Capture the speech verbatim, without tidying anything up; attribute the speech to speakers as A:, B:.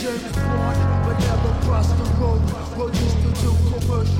A: James Bond, but never crossed the road. What used to do commercial